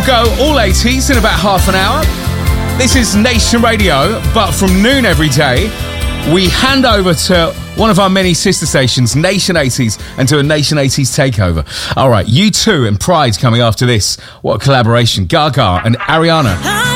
go all 80s in about half an hour. This is Nation Radio, but from noon every day, we hand over to one of our many sister stations, Nation 80s, and do a Nation 80s takeover. All right, U2 and Pride coming after this. What a collaboration. Gaga and Ariana.